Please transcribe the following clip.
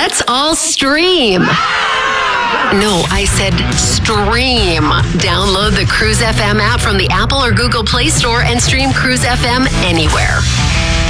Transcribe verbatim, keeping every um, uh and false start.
Let's all stream. No, I said stream. Download the Cruise F M app from the Apple or Google Play Store and stream Cruise F M anywhere.